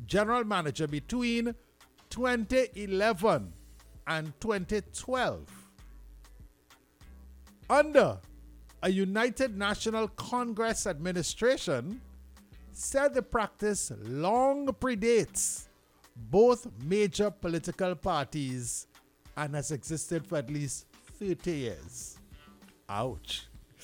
general manager between 2011 and 2012 under a United National Congress administration, said the practice long predates both major political parties and has existed for at least 30 years. Ouch.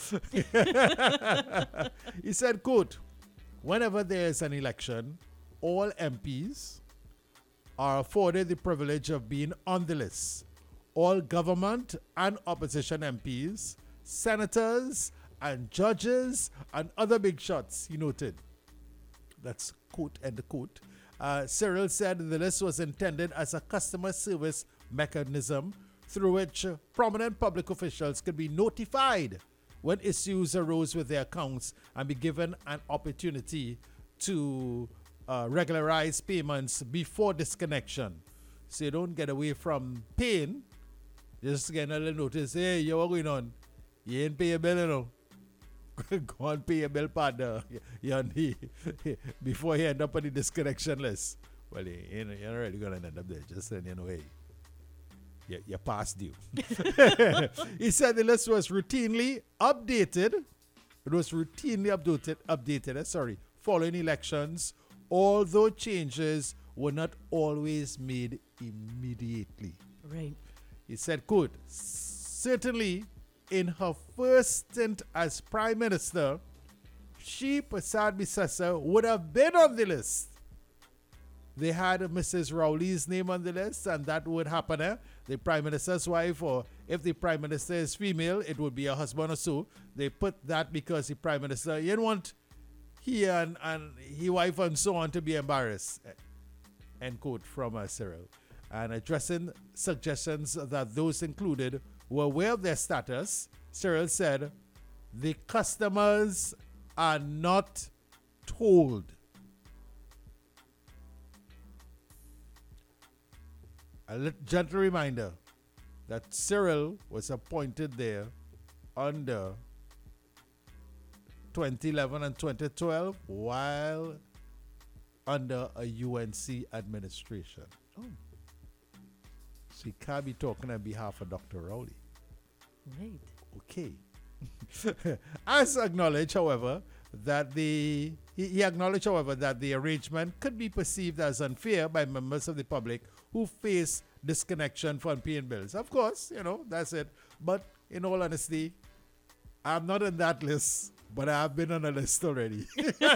He said, quote, whenever there is an election, all MPs are afforded the privilege of being on the list. All government and opposition MPs, senators and judges and other big shots, he noted. That's quote, end quote. Cyril said the list was intended as a customer service mechanism through which prominent public officials could be notified when issues arose with their accounts and be given an opportunity to regularize payments before disconnection. So you don't get away from paying. Just get a little notice, hey, you what going on? You ain't pay your bill, you know. Go and pay your bill, partner. Before you end up on the disconnection list. Well, you're not really going to end up there. Just saying, hey, you're past due. He said the list was routinely updated. It was routinely updated, following elections, although changes were not always made immediately. Right. He said, quote, certainly in her first stint as Prime Minister, she, Prasad Bisesa, would have been on the list. They had Mrs. Rowley's name on the list, and that would happen. The Prime Minister's wife, or if the Prime Minister is female, it would be a husband or so. They put that because the Prime Minister, you don't want he and his wife and so on to be embarrassed. End quote from Cyril. And addressing suggestions that those included were aware of their status, Cyril said, the customers are not told. A gentle reminder that Cyril was appointed there under 2011 and 2012 while under a UNC administration. Oh. So he can't be talking on behalf of Dr. Rowley. Right. Okay. As acknowledged, however, that he acknowledged, however, that the arrangement could be perceived as unfair by members of the public who face disconnection for unpaying bills. Of course, that's it. But in all honesty, I'm not on that list, but I've been on a list already.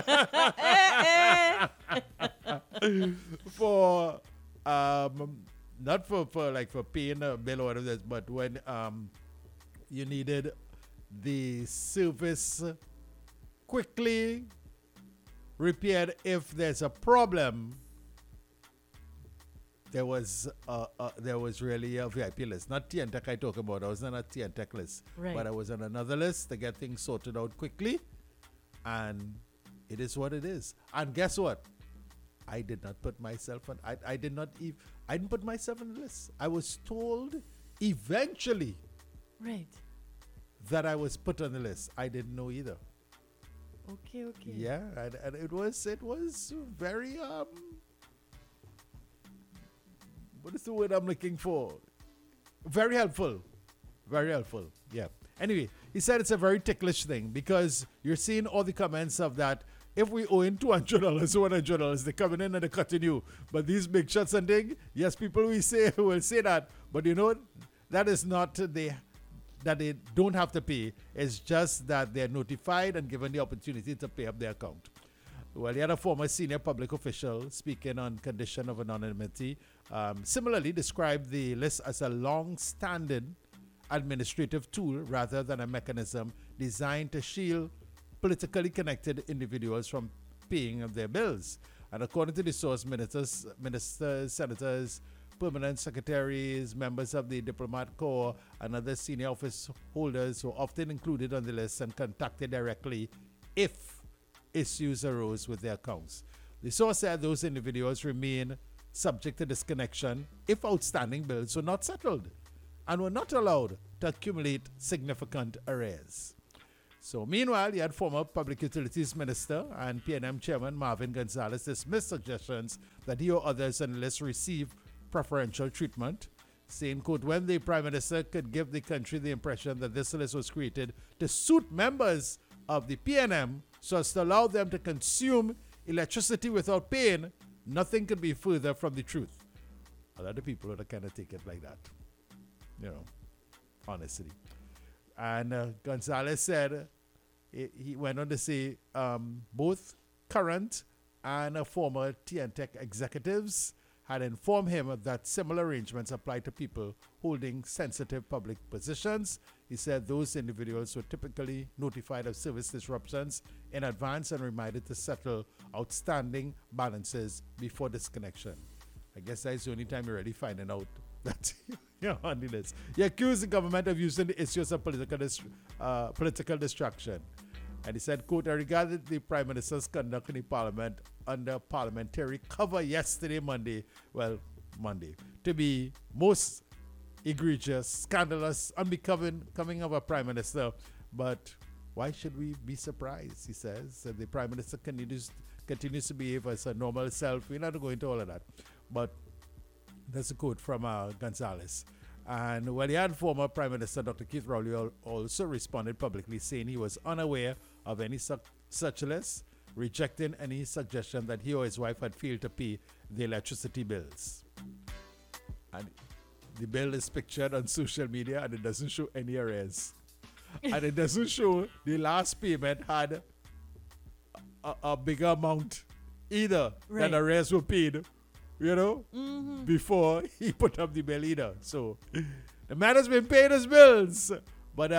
For not for paying a bill or whatever, but when you needed the service quickly repaired if there's a problem, there was really a VIP list. Not TNTech I talk about. I was on a TNTech list. Right. But I was on another list to get things sorted out quickly. And it is what it is. And guess what? I did not put myself on. I didn't put myself on the list. I was told eventually Right. that I was put on the list. I didn't know either. Okay. Yeah, and it was very what is the word I'm looking for? Very helpful. Very helpful. Yeah. Anyway, he said it's a very ticklish thing because you're seeing all the comments of that. If we owe in $200, $100, they're coming in and they're cutting you. But these big shots and thing, yes, people will say that. But that is not that they don't have to pay. It's just that they're notified and given the opportunity to pay up their account. Well, the other former senior public official, speaking on condition of anonymity, similarly described the list as a long-standing administrative tool rather than a mechanism designed to shield politically connected individuals from paying of their bills. And according to the source, ministers, senators, permanent secretaries, members of the diplomat corps, and other senior office holders were often included on the list and contacted directly if issues arose with their accounts. The source said those individuals remain subject to disconnection if outstanding bills were not settled and were not allowed to accumulate significant arrears. So meanwhile, you had former Public Utilities Minister and PNM Chairman Marvin Gonzalez dismiss suggestions that he or others on the list receive preferential treatment, saying, quote, when the Prime Minister could give the country the impression that this list was created to suit members of the PNM so as to allow them to consume electricity without paying, nothing could be further from the truth. A lot of people would kind of take it like that, honestly. And Gonzalez said, he went on to say, both current and former TNTech executives had informed him that similar arrangements apply to people holding sensitive public positions. He said those individuals were typically notified of service disruptions in advance and reminded to settle outstanding balances before disconnection. I guess that's the only time you're really finding out that you're on the list. He accused the government of using the issues of political distraction. And he said, quote, I regarded the Prime Minister's conduct in the Parliament under parliamentary cover yesterday, Monday, to be most egregious, scandalous, unbecoming coming of a Prime Minister. But why should we be surprised, he says. The Prime Minister continues to behave as a normal self. We're not going into all of that. But that's a quote from Gonzalez. And he had former Prime Minister Dr. Keith Rowley also responded publicly, saying he was unaware of any such list, rejecting any suggestion that he or his wife had failed to pay the electricity bills. And the bill is pictured on social media and it doesn't show any arrears. And it doesn't show the last payment had a bigger amount either than arrears were paid, before he put up the bill either. So the man has been paying his bills. But,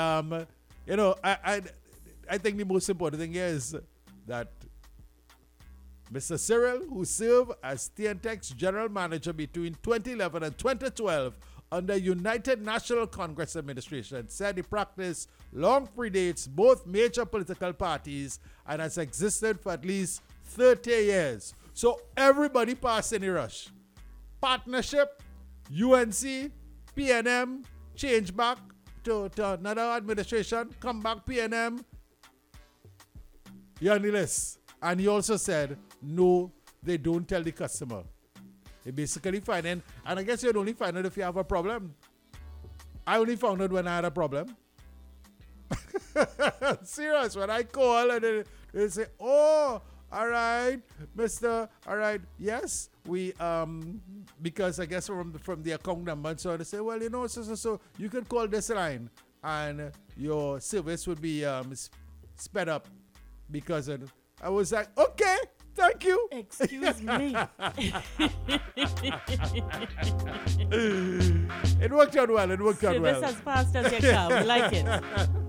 I think the most important thing here is that Mr. Cyril, who served as TNTech's general manager between 2011 and 2012 under United National Congress administration, said the practice long predates both major political parties and has existed for at least 30 years. So everybody passed in a rush. Partnership, UNC, PNM, change back to another administration, come back PNM. You're on the list. And he also said, no, they don't tell the customer. They basically find it, and I guess you'd only find out if you have a problem. I only found out when I had a problem. Serious, when I call and they say, oh, all right, Mr. All right, yes, we, because I guess from the account number and so on, they say, well, so you can call this line and your service would be sped up because I was like, okay, thank you. Excuse me. It worked out well. Service as fast as you can. We like it.